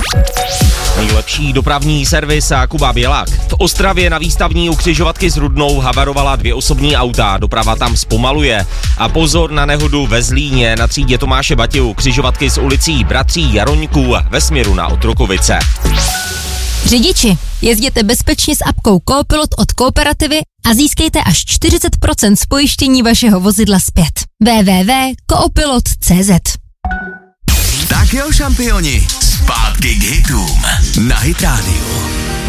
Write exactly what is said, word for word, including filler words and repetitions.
Nejlepší dopravní servis a Kuba Bělák. V Ostravě na výstavní u křižovatky s Rudnou havarovala dvě osobní auta, doprava tam zpomaluje. A pozor na nehodu ve Zlíně na třídě Tomáše Bati u křižovatky s ulicí Bratří Jaroňků ve směru na Otrokovice. Řidiči, jezděte bezpečně s apkou Coopilot od Kooperativy a získejte až čtyřicet procent z pojištění vašeho vozidla zpět. w w w tečka coopilot tečka c z. Tak jo, šampioni, zpátky k hitům na Hit Radio.